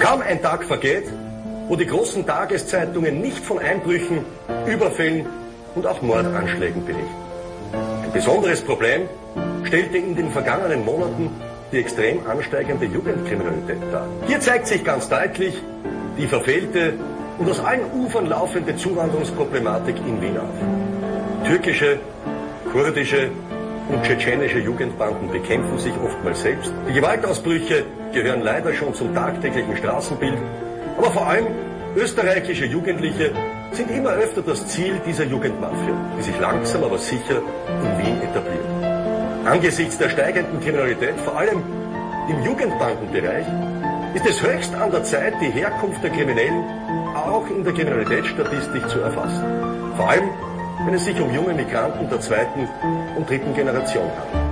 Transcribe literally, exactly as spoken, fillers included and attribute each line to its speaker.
Speaker 1: Kaum ein Tag vergeht, wo die großen Tageszeitungen nicht von Einbrüchen, Überfällen und auch Mordanschlägen berichten. Ein besonderes Problem stellte in den vergangenen Monaten die extrem ansteigende Jugendkriminalität dar. Hier zeigt sich ganz deutlich die verfehlte und aus allen Ufern laufende Zuwanderungsproblematik in Wien auf. Türkische, kurdische und tschetschenische Jugendbanden bekämpfen sich oftmals selbst. Die Gewaltausbrüche gehören leider schon zum tagtäglichen Straßenbild, aber vor allem österreichische Jugendliche sind immer öfter das Ziel dieser Jugendmafia, die sich langsam aber sicher in Wien etabliert. Angesichts der steigenden Kriminalität, vor allem im Jugendbandenbereich, ist es höchst an der Zeit, die Herkunft der Kriminellen auch in der Kriminalitätsstatistik zu erfassen. Vor allem, wenn es sich um junge Migranten der zweiten und dritten Generation handelt.